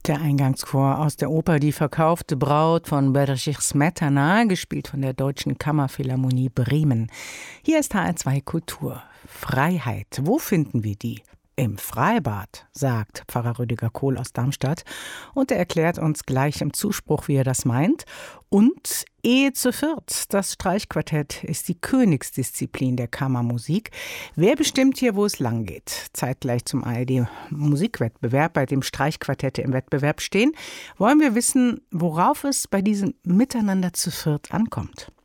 Der Eingangschor aus der Oper Die verkaufte Braut von Bedřich Smetana, gespielt von der Deutschen Kammerphilharmonie Bremen. Hier ist HR2 Kultur. Freiheit, wo finden wir die? Im Freibad, sagt Pfarrer Rüdiger Kohl aus Darmstadt. Und er erklärt uns gleich im Zuspruch, wie er das meint. Und Ehe zu viert, das Streichquartett ist die Königsdisziplin der Kammermusik. Wer bestimmt hier, wo es lang geht? Zeitgleich zum ARD-Musikwettbewerb, bei dem Streichquartette im Wettbewerb stehen, wollen wir wissen, worauf es bei diesem Miteinander zu viert ankommt.